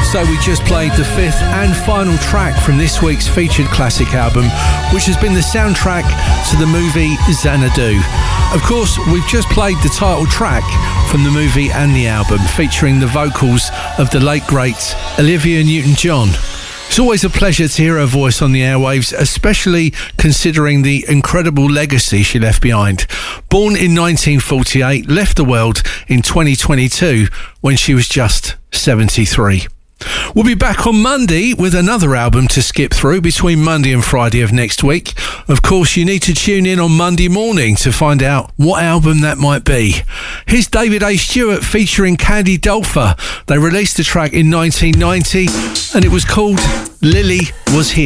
So we just played the fifth and final track from this week's featured classic album, which has been the soundtrack to the movie Xanadu. Of course, we've just played the title track from the movie and the album, featuring the vocals of the late great Olivia Newton-John. It's always a pleasure to hear her voice on the airwaves, especially considering the incredible legacy she left behind. Born in 1948, left the world in 2022 when she was just 73. We'll be back on Monday with another album to skip through between Monday and Friday of next week. Of course, you need to tune in on Monday morning to find out what album that might be. Here's David A. Stewart featuring Candy Dulfer. They released the track in 1990 and it was called Lily Was Here.